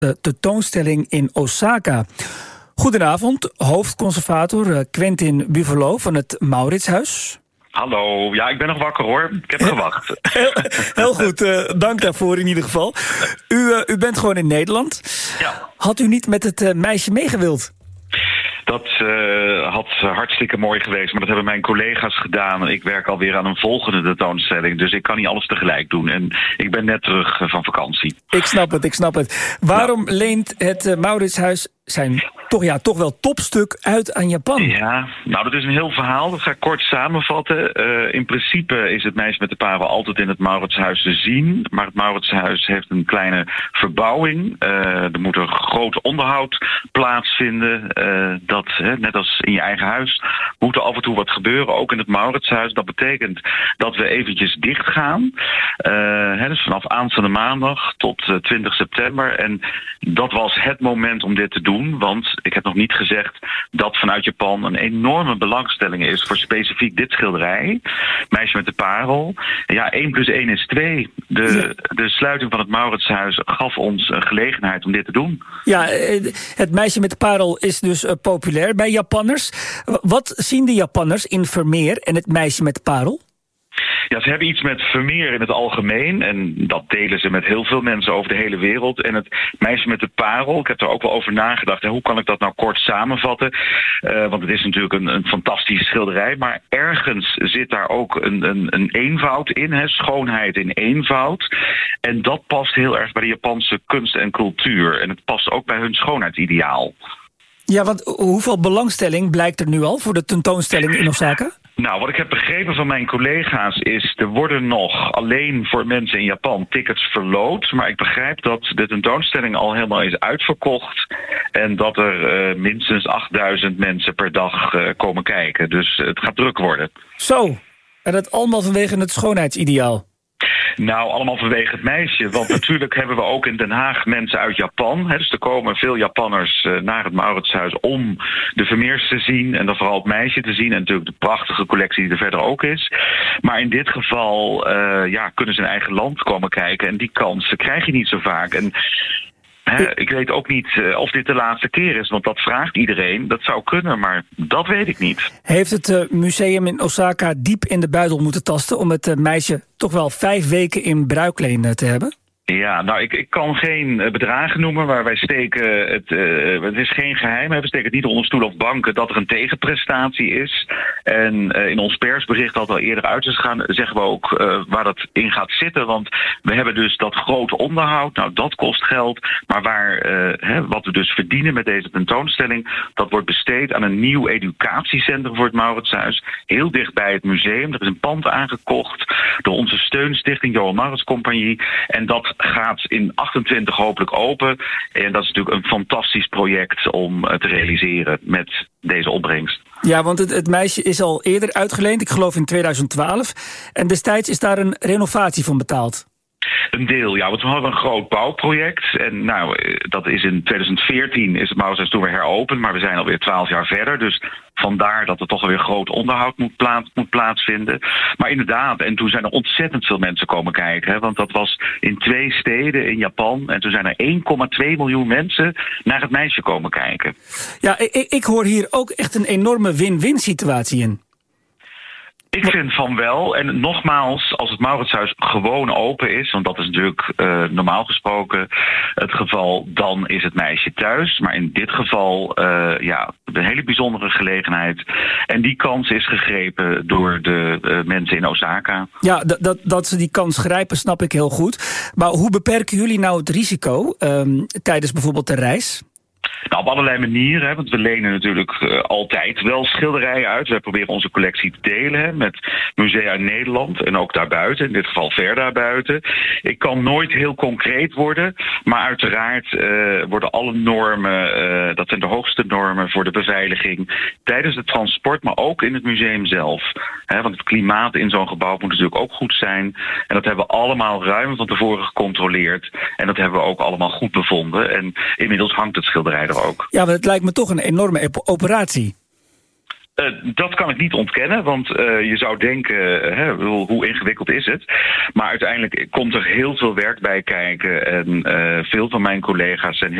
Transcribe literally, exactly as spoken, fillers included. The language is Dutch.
de tentoonstelling in Osaka. Goedenavond, hoofdconservator Quentin Buvelot van het Mauritshuis. Hallo, ja, ik ben nog wakker hoor. Ik heb gewacht. Heel, heel goed, uh, dank daarvoor in ieder geval. U, uh, u bent gewoon in Nederland. Ja. Had u niet met het uh, meisje meegewild? Dat uh, had hartstikke mooi geweest, maar dat hebben mijn collega's gedaan. Ik werk alweer aan een volgende tentoonstelling, dus ik kan niet alles tegelijk doen. En ik ben net terug uh, van vakantie. Ik snap het, ik snap het. Waarom nou. leent het uh, Mauritshuis zijn toch, ja, toch wel topstuk uit aan Japan? Ja, nou dat is een heel verhaal. Dat ga ik kort samenvatten. Uh, in principe is het meisje met de parel altijd in het Mauritshuis te zien. Maar het Mauritshuis heeft een kleine verbouwing. Uh, er moet een groot onderhoud plaatsvinden. Uh, dat, hè, net als in je eigen huis, moet er af en toe wat gebeuren. Ook in het Mauritshuis. Dat betekent dat we eventjes dicht gaan. Uh, hè, dus vanaf aanstaande maandag tot uh, twintig september. En dat was het moment om dit te doen. Want ik heb nog niet gezegd dat vanuit Japan een enorme belangstelling is voor specifiek dit schilderij. Meisje met de parel. Ja, één plus één is twee. De, de sluiting van het Mauritshuis gaf ons een gelegenheid om dit te doen. Ja, het meisje met de parel is dus uh, populair bij Japanners. Wat zien de Japanners in Vermeer en het meisje met de parel? Ja, ze hebben iets met Vermeer in het algemeen. En dat delen ze met heel veel mensen over de hele wereld. En het meisje met de parel, ik heb er ook wel over nagedacht. Hè, hoe kan ik dat nou kort samenvatten? Uh, want het is natuurlijk een, een fantastische schilderij. Maar ergens zit daar ook een, een, een eenvoud in. Hè, schoonheid in eenvoud. En dat past heel erg bij de Japanse kunst en cultuur. En het past ook bij hun schoonheidsideaal. Ja, want hoeveel belangstelling blijkt er nu al voor de tentoonstelling in Osaka? Nou, wat ik heb begrepen van mijn collega's is, er worden nog alleen voor mensen in Japan tickets verloot. Maar ik begrijp dat de tentoonstelling al helemaal is uitverkocht. En dat er uh, minstens achtduizend mensen per dag uh, komen kijken. Dus het gaat druk worden. Zo, en dat allemaal vanwege het schoonheidsideaal? Nou, allemaal vanwege het meisje. Want natuurlijk hebben we ook in Den Haag mensen uit Japan. Hè, dus er komen veel Japanners uh, naar het Mauritshuis om de Vermeers te zien. En dan vooral het meisje te zien. En natuurlijk de prachtige collectie die er verder ook is. Maar in dit geval uh, ja, kunnen ze in eigen land komen kijken. En die kans krijg je niet zo vaak. En He, ik weet ook niet uh, of dit de laatste keer is, want dat vraagt iedereen. Dat zou kunnen, maar dat weet ik niet. Heeft het uh, museum in Osaka diep in de buidel moeten tasten om het uh, meisje toch wel vijf weken in bruikleen uh, te hebben? Ja, nou, ik, ik kan geen uh, bedragen noemen, maar wij steken het, uh, het is geen geheim, we steken het niet onder stoel of banken dat er een tegenprestatie is. En uh, in ons persbericht dat al eerder uit is gegaan, zeggen we ook uh, waar dat in gaat zitten. Want we hebben dus dat grote onderhoud, nou dat kost geld. Maar waar, uh, hè, wat we dus verdienen met deze tentoonstelling, dat wordt besteed aan een nieuw educatiecentrum voor het Mauritshuis. Heel dicht bij het museum. Er is een pand aangekocht door onze steunstichting Johan Maurits Compagnie. En dat gaat in achtentwintig hopelijk open. En dat is natuurlijk een fantastisch project om te realiseren met deze opbrengst. Ja, want het, het meisje is al eerder uitgeleend, ik geloof in tweeduizend twaalf. En destijds is daar een renovatie van betaald. Een deel, ja, want we hadden een groot bouwproject. En nou, dat is in tweeduizend veertien is het Mauritshuis toen weer heropend. Maar we zijn alweer twaalf jaar verder. Dus vandaar dat er toch alweer groot onderhoud moet, plaats, moet plaatsvinden. Maar inderdaad, en toen zijn er ontzettend veel mensen komen kijken. Hè, want dat was in twee steden in Japan. En toen zijn er één komma twee miljoen mensen naar het meisje komen kijken. Ja, ik, ik hoor hier ook echt een enorme win-win situatie in. Ik vind van wel. En nogmaals, als het Mauritshuis gewoon open is, want dat is natuurlijk uh, normaal gesproken het geval, dan is het meisje thuis. Maar in dit geval, uh, ja, een hele bijzondere gelegenheid. En die kans is gegrepen door de uh, mensen in Osaka. Ja, dat, dat, dat ze die kans grijpen, snap ik heel goed. Maar hoe beperken jullie nou het risico um, tijdens bijvoorbeeld de reis? Nou, op allerlei manieren, hè, want we lenen natuurlijk uh, altijd wel schilderijen uit. We proberen onze collectie te delen hè, met musea in Nederland en ook daarbuiten, in dit geval ver daarbuiten. Ik kan nooit heel concreet worden, maar uiteraard uh, worden alle normen, uh, dat zijn de hoogste normen voor de beveiliging tijdens het transport, maar ook in het museum zelf. Hè, want het klimaat in zo'n gebouw moet natuurlijk ook goed zijn. En dat hebben we allemaal ruim van tevoren gecontroleerd. En dat hebben we ook allemaal goed bevonden. En inmiddels hangt het schilderij er ook. Ja, maar het lijkt me toch een enorme operatie. Uh, dat kan ik niet ontkennen, want uh, je zou denken, uh, hè, hoe ingewikkeld is het? Maar uiteindelijk komt er heel veel werk bij kijken en uh, veel van mijn collega's zijn heel